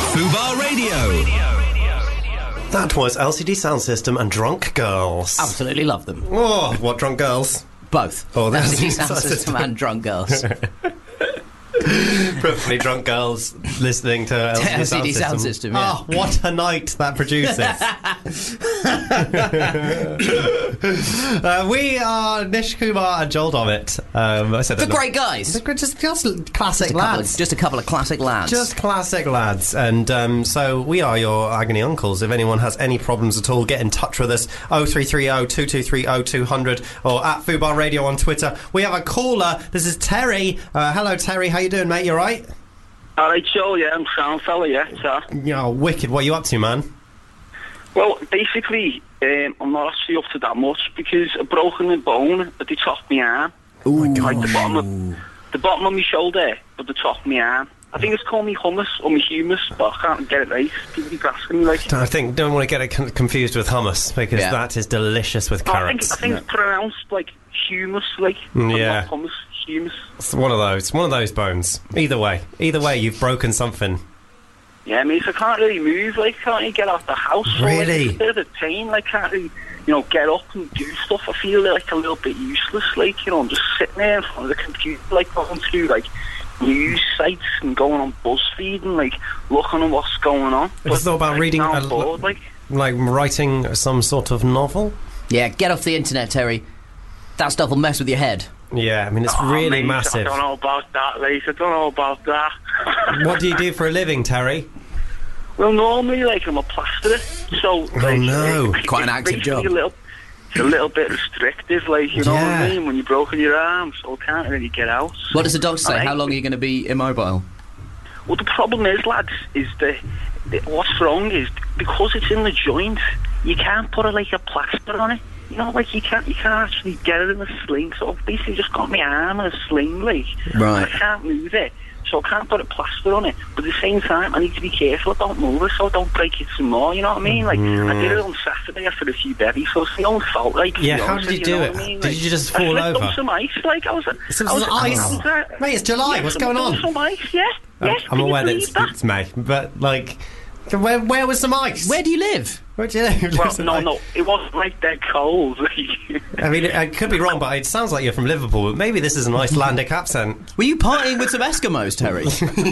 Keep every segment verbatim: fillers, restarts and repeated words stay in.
Fubar Radio. That was L C D Sound System and Drunk Girls. Absolutely love them. Oh, what Drunk Girls? Both. Oh, L C D Sound System and Drunk Girls. Probably drunk girls listening to L C D, L C D Sound, Sound System. System, yeah. Oh, what a night that produces. uh, we are Nish Kumar and Joel Dommett. Um, I said The that great guys. They're just, just classic Just a, couple lads. of, just a couple of classic lads. Just classic lads. And um, so we are your agony uncles. If anyone has any problems at all, get in touch with us. oh three three oh, two two three oh, two hundred or at Fubar Radio on Twitter. We have a caller. This is Terry. Uh, hello, Terry. How you doing, mate? You all right? All right, Joe, yeah, I'm sound fella, yeah, so. Yeah, wicked. What are you up to, man? Well, basically, um, I'm not actually up to that much because I've broken my bone at the top of my arm. Ooh. Like the bottom of, the bottom of my shoulder, but the top of my arm. I think it's called me hummus or me humus, but I can't get it right. People keep asking me, like... I think, don't want to get it con- confused with hummus, because Yeah. that is delicious with I think, carrots. I think it's pronounced, like, humus, like... Yeah. Not hummus, humus. It's one of those, one of those bones. Either way, either way, you've broken something. Yeah, I mean, so I can't really move, like, can't really get out the house. So, like, Really? it's a bit of a pain, like, can't really, you know, get up and do stuff. I feel, like, a little bit useless, like, you know, I'm just sitting there in front of the computer, like, going through, like, news sites and going on BuzzFeed and, like, looking at what's going on. Have you thought about like, reading now a I'm bored, like... Like writing some sort of novel? Yeah, get off the internet, Terry. That stuff will mess with your head. Yeah, I mean, it's Oh, really mate, massive. I don't know about that, mate. I don't know about that. What do you do for a living, Terry? Well, normally, like, I'm a plasterer, so... Like, no. it's Quite an active basically job. A little, it's a little bit restrictive, like, you know what Yeah. I mean? When you've broken your arm, so I can't really get out. What does the doctor say? Right. How long are you going to be immobile? Well, the problem is, lads, is that that what's wrong is because it's in the joint, you can't put a, like, a plaster on it. You know, like, you can't you can't actually get it in a sling, so I've basically just got my arm in a sling, like, Right. I can't move it, so I can't put a plaster on it, but at the same time, I need to be careful I don't move it, so I don't break it some more, you know what I mean? Like, I did it on Saturday after a few berries, so it's the own fault, like, to Yeah, be how honest, did you know do what it? I mean? Did Like, you just I fall slipped over? on some ice, like, I was... Some I was ice? I was, uh, Mate, it's July, yeah, what's some- going on? Some ice, yeah, yeah, I'm can you aware that believe it's, that? it's May, but, like, where, where was some ice? Where do you live? Where do you live? Well, Some no, ice? no, it wasn't like that cold. I mean, I could be wrong, but it sounds like you're from Liverpool, but maybe this is an Icelandic accent. Were you partying with some Eskimos, Terry?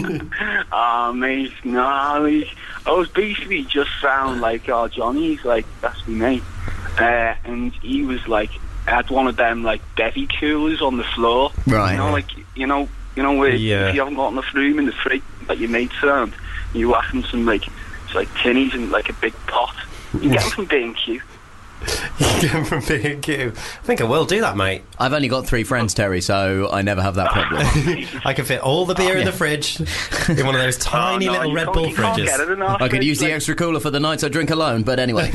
Ah, mate, no, mate. I was basically just sound like, oh, Johnny's like, that's me, mate. Uh, and he was like, had one of them, like, bevy coolers on the floor. Right. You know, like, you know, you know where Yeah. if you haven't got enough room in the fridge, like, your mates around, you whack them some, like, it's like tinnies in, like, a big pot. You get them from B and Q. You get from B and Q. I think I will do that, mate. I've only got three friends, Terry, so I never have that problem. I can fit all the beer in the fridge in one of those tiny Oh, no, little you Red can't- Bull you can't fridges. get it in our I could fridge, use the like- extra cooler for the nights I drink alone, but anyway.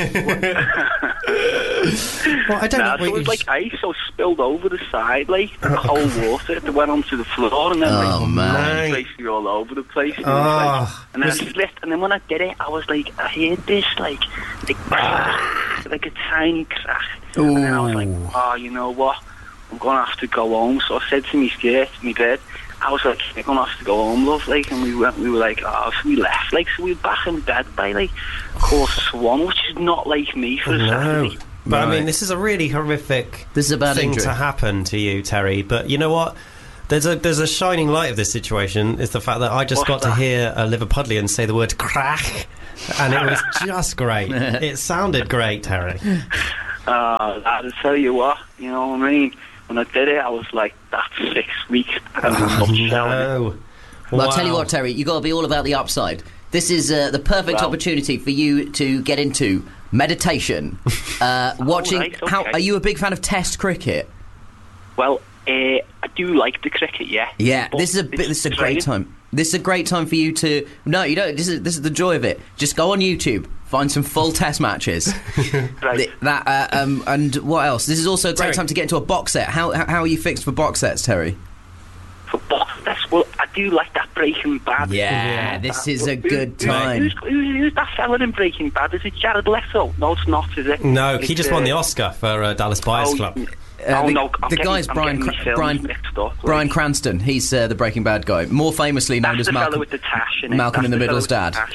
Well, I don't Nah, know. so it was like ice, so spilled over the side, like, the whole water that went onto the floor, and then, Oh, like, man. basically all over the place. And, it Oh. was like, and then I slipped, and then when I did it, I was like, I heard this, like, like, like a tiny crack. And then I was like, oh, you know what? I'm going to have to go home. So I said to me skirt, me bed, I was like, you're going to have to go home, love, like, and we went, we were like, oh, so we left, like, so we were back in bed by, like, quarter to one, which is not like me for a No. Saturday. But I Right. mean, this is a really horrific This is a bad thing injury. to happen to you, Terry. But you know what? There's a there's a shining light of this situation. Is the fact that I just What's got to that? hear a Liverpudlian say the word crack, and it was just great. It sounded great, Terry. Uh, I'll tell you what, you know what I mean? When I did it, I was like, that's six weeks. And Oh, I'm no. Well, I'll tell you Wow. what, Terry, you got to be all about the upside. This is uh, the perfect Well. opportunity for you to get into meditation. Uh, watching. right, okay. How are you a big fan of Test cricket? Well, uh, I do like the cricket, yeah. Yeah, But this is a bit, it's this is a training. great time. This is a great time for you to. No, you don't. This is this is the joy of it. Just go on YouTube, find some full Test matches. Right. Th- that uh, um, and what else? This is also a great Terry. time to get into a box set. How how how are you fixed for box sets, Terry? For box sets, well, I do like that Breaking Bad. Yeah, this is a Who- good who- time. Who's, who's, who's that fella in Breaking Bad? Is it Jared Leto? No, it's not, is it? No, he It's, just won uh, the Oscar for uh, Dallas Buyers oh, Club. Uh, oh, the, no, I'm the getting- guy's I'm Brian getting Cra- my films Brian mixed up, like. Brian Cranston. He's uh, the Breaking Bad guy, more famously known That's as the fella Malcolm with the tash in it. Malcolm That's in the the Middle's fella with dad. the tash.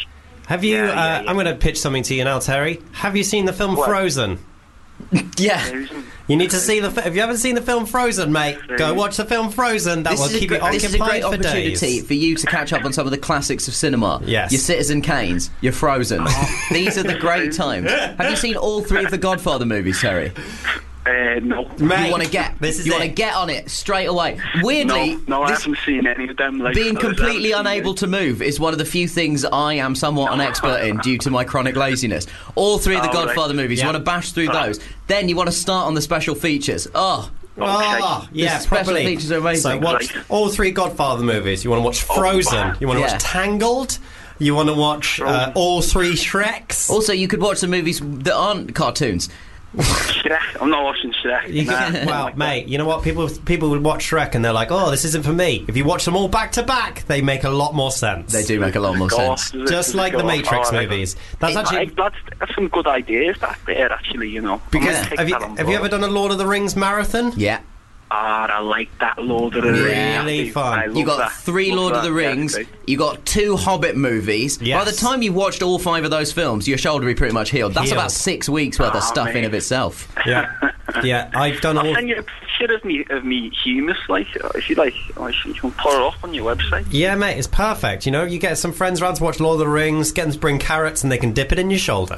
Have you? Yeah, yeah, uh, yeah. I'm going to pitch something to you now, Terry. Have you seen the film What? Frozen? Yeah. Frozen. You need to see the. Fi- Have you ever seen the film Frozen, mate? Go watch the film Frozen. That This will is, a keep gre- you this is a occupied great for opportunity days. for you to catch up on some of the classics of cinema. Yes. Your Citizen Kanes, your Frozen. These are the great times. Have you seen all three of the Godfather movies, Terry? Uh, no. Mate, You want to get This is you it. want to get on it straight away. Weirdly, No, no, I this- haven't seen any of them. Like, being I was- completely I haven't seen unable it. to move is one of the few things I am somewhat an expert in due to my chronic laziness. All three of the Oh, Godfather right. movies, Yeah. you want to bash through Oh. those. Then you want to start on the special features. Oh, Oh, yeah, The special probably. features are amazing. So watch Right. all three Godfather movies. You want to watch Frozen. wow. You want to Yeah. watch Tangled. You want to watch uh, Frozen. all three Shreks. also you could watch the movies that aren't cartoons. Shrek. I'm not watching Shrek. You Nah, can, I don't well, like that. mate, you know what? People people would watch Shrek and they're like, "Oh, this isn't for me." If you watch them all back to back, they make a lot more sense. They do make a lot more Go sense. off, does it- Just does like it the go off? Matrix Oh, I like movies. that. That's Hey, actually mate, that's, that's some good ideas back there, actually, you know. because I'm gonna take have you that on have you ever board. done a Lord of the Rings marathon? Yeah. Ah, I like that Lord of the Rings. Really fun. I love You got that. three Love Lord of that. the Rings. Yeah, You got two Hobbit movies. Yes. By the time you watched all five of those films, your shoulder will be pretty much healed. That's Healed. about six weeks worth of Oh, stuff in mate. of itself. Yeah, yeah. I've done I'll all. send you a picture of me, of me humus, like, if you like. I should- You can put it up on your website. Yeah, mate, it's perfect. You know, you get some friends around to watch Lord of the Rings, get them to bring carrots, and they can dip it in your shoulder.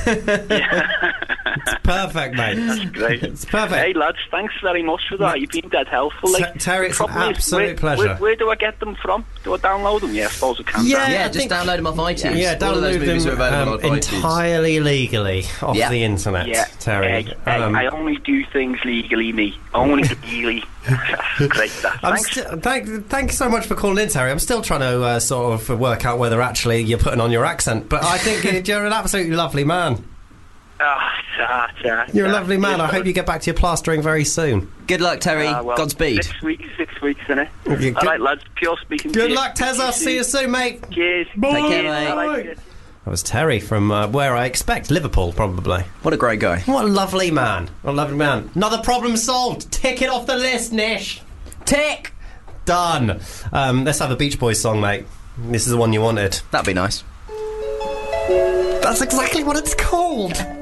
It's perfect, mate. Great. It's perfect. Hey, lads, thanks very much for that. You've been dead helpful. Like, Ter- Terry, it's an problem is, absolute where, pleasure. Where, where do I get them from? Do I download them? Yeah, I suppose I can. Yeah, Yeah, I just think- download them off iTunes. Yeah, All of those download movies them are available um, on iTunes. entirely legally off Yeah. the internet, Yeah, Terry. Hey, hey, Um, I only do things legally, me. Only legally. Great, that. I'm Thanks. sti- thank, thank you so much for calling in, Terry. I'm still trying to uh, sort of work out whether actually you're putting on your accent, but I think you're an absolutely lovely man. Ah, ta, ta, You're a ta. lovely man. Yes, I hope you get back to your plastering very soon. Good luck, Terry. Ah, well, Godspeed. Six weeks, six weeks, innit? Yeah, good- All right, lads. Pure speaking. Good to you. luck, Tezza. See you soon, mate. Cheers. Bye. Take care, Cheers. mate. Bye-bye. Cheers. That was Terry from uh, where I expect, Liverpool, probably. What a great guy. What a lovely man. What a lovely man. Another problem solved. Tick it off the list, Nish. Tick. Done. Um, let's have a Beach Boys song, mate. This is the one you wanted. That'd be nice. That's exactly what it's called.